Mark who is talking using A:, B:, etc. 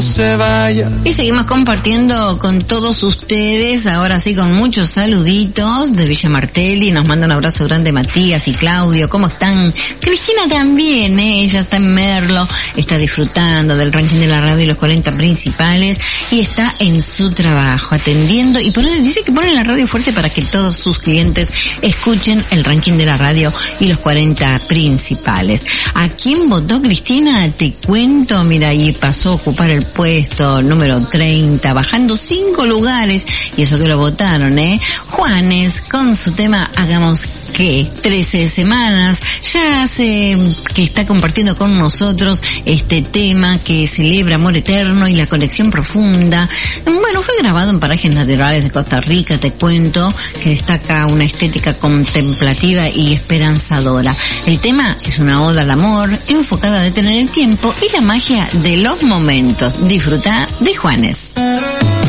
A: se vaya.
B: Y seguimos compartiendo con todos ustedes, ahora sí con muchos saluditos de Villa Martelli. Nos manda un abrazo grande Matías y Claudio. ¿Cómo están? Cristina también, ella está en Merlo, está disfrutando del ranking de la radio y los 40 principales y está en su trabajo atendiendo y dice que pone la radio fuerte para que todos sus clientes escuchen el ranking de la radio y los 40 principales. ¿A quién votó Cristina? Te cuento, mira, ahí pasó a ocupar el puesto número 30, bajando 5 lugares, y eso que lo votaron, Juanes, con su tema Hagamos que 13 semanas, ya hace que está compartiendo con nosotros este tema que celebra amor eterno y la conexión profunda. Bueno, fue grabado en parajes naturales de Costa Rica, te cuento, que destaca una estética contemplativa y esperanzadora. El tema es una oda al amor, enfocada a detener el tiempo y la magia de los momentos. Disfruta de Juanes.